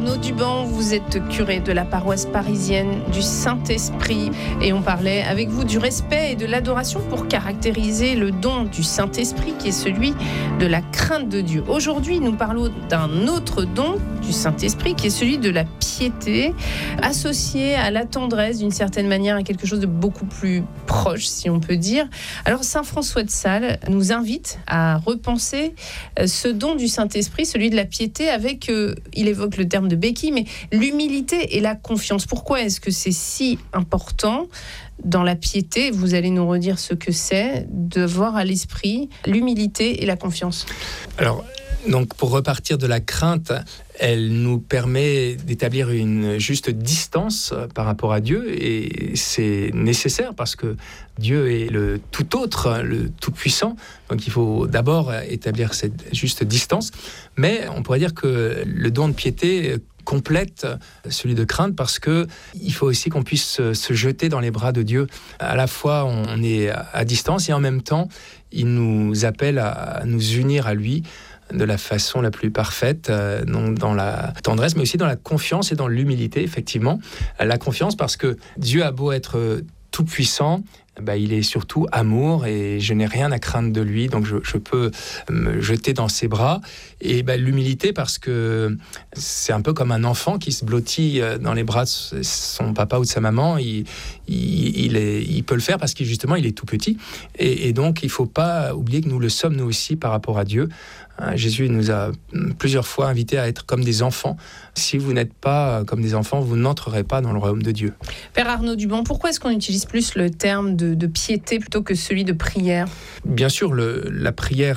Arnaud Duban, vous êtes curé de la paroisse parisienne du Saint-Esprit et on parlait avec vous du respect et de l'adoration pour caractériser le don du Saint-Esprit qui est celui de la crainte de Dieu. Aujourd'hui, nous parlons d'un autre don du Saint-Esprit qui est celui de la piété, associé à la tendresse d'une certaine manière, à quelque chose de beaucoup plus proche, si on peut dire. Alors, Saint François de Sales nous invite à repenser ce don du Saint-Esprit, celui de la piété, avec, il évoque le terme de béquille, mais l'humilité et la confiance. Pourquoi est-ce que c'est si important dans la piété, vous allez nous redire ce que c'est, de voir à l'esprit l'humilité et la confiance? Alors, donc pour repartir de la crainte, elle nous permet d'établir une juste distance par rapport à Dieu et c'est nécessaire parce que Dieu est le tout autre, le tout puissant. Donc il faut d'abord établir cette juste distance. Mais on pourrait dire que le don de piété complète celui de crainte parce que il faut aussi qu'on puisse se jeter dans les bras de Dieu. À la fois, on est à distance et en même temps, il nous appelle à nous unir à lui de la façon la plus parfaite, donc dans la tendresse, mais aussi dans la confiance et dans l'humilité, effectivement. La confiance parce que Dieu a beau être tout-puissant, il est surtout amour et je n'ai rien à craindre de lui, donc je peux me jeter dans ses bras. Et l'humilité parce que c'est un peu comme un enfant qui se blottit dans les bras de son papa ou de sa maman. Il peut le faire parce que justement il est tout petit. Et donc il ne faut pas oublier que nous le sommes nous aussi par rapport à Dieu. Jésus nous a plusieurs fois invités à être comme des enfants. Si vous n'êtes pas comme des enfants, vous n'entrerez pas dans le royaume de Dieu. Père Arnaud Duban, pourquoi est-ce qu'on utilise plus le terme de piété plutôt que celui de prière? Bien sûr, la prière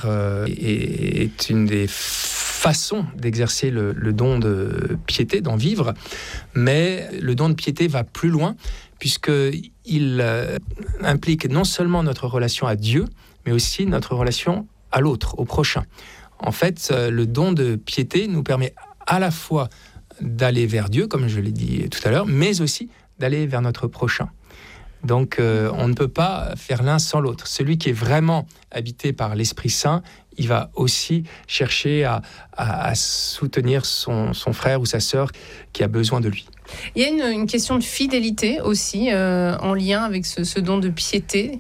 est une des façons d'exercer le don de piété, d'en vivre, mais le don de piété va plus loin puisqu'il implique non seulement notre relation à Dieu, mais aussi notre relation à l'autre, au prochain. En fait, le don de piété nous permet à la fois d'aller vers Dieu, comme je l'ai dit tout à l'heure, mais aussi d'aller vers notre prochain. Donc, on ne peut pas faire l'un sans l'autre. Celui qui est vraiment habité par l'Esprit Saint, il va aussi chercher à soutenir son frère ou sa sœur qui a besoin de lui. Il y a une question de fidélité aussi en lien avec ce don de piété.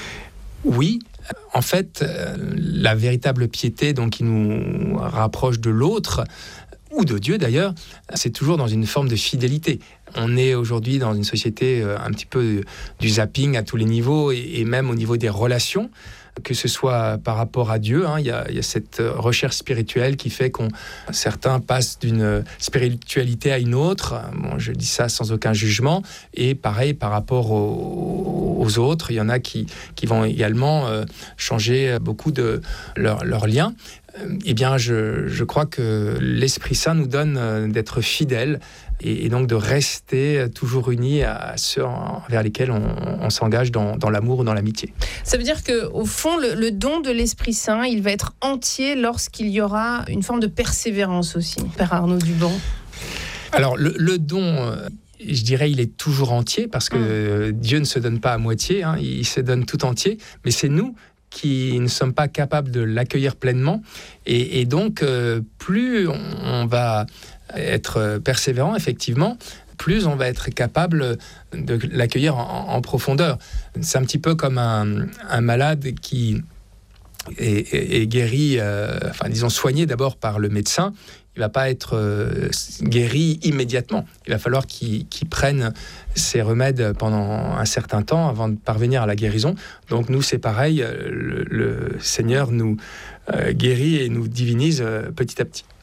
Oui. En fait, la véritable piété donc, qui nous rapproche de l'autre, ou de Dieu d'ailleurs, c'est toujours dans une forme de fidélité. On est aujourd'hui dans une société un petit peu du zapping à tous les niveaux et même au niveau des relations, que ce soit par rapport à Dieu. Il y a cette recherche spirituelle qui fait certains passent d'une spiritualité à une autre. Bon, je dis ça sans aucun jugement. Et pareil, par rapport aux autres, il y en a qui vont également changer beaucoup de leurs liens. Eh bien, je crois que l'Esprit Saint nous donne d'être fidèles et donc de rester toujours unis à ceux vers lesquels on s'engage dans l'amour ou dans l'amitié. Ça veut dire qu'au fond, le don de l'Esprit Saint, il va être entier lorsqu'il y aura une forme de persévérance aussi, Père Arnaud Duban. Alors, le don... je dirais il est toujours entier parce que Dieu ne se donne pas à moitié, il se donne tout entier, mais c'est nous qui ne sommes pas capables de l'accueillir pleinement. Et donc, plus on va être persévérant, effectivement, plus on va être capable de l'accueillir en profondeur. C'est un petit peu comme un malade qui est guéri, disons soigné d'abord par le médecin. Il ne va pas être guéri immédiatement. Il va falloir qu'il prenne ses remèdes pendant un certain temps avant de parvenir à la guérison. Donc nous, c'est pareil, le Seigneur nous guérit et nous divinise petit à petit.